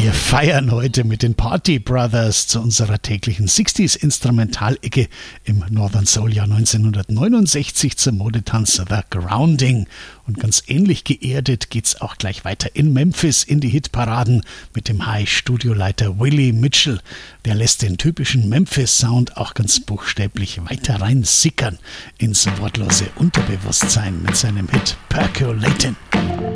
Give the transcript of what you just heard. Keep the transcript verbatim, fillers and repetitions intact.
Wir feiern heute mit den Party Brothers zu unserer täglichen sechziger Instrumentalecke im Northern Soul Jahr neunzehnhundertneunundsechzig zum Modetanz The Grounding. Und ganz ähnlich geerdet geht's auch gleich weiter in Memphis in die Hitparaden mit dem High-Studioleiter Willie Mitchell. Der lässt den typischen Memphis-Sound auch ganz buchstäblich weiter rein sickern ins wortlose Unterbewusstsein mit seinem Hit Percolatin'.